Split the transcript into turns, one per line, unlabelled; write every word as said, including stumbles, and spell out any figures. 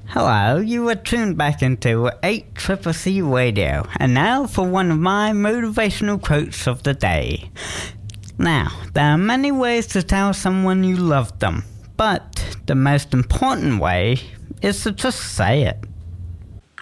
Hello, you are tuned back into eight C C C Radio, and now for one of my motivational quotes of the day. Now, there are many ways to tell someone you love them, but the most important way is to just say it.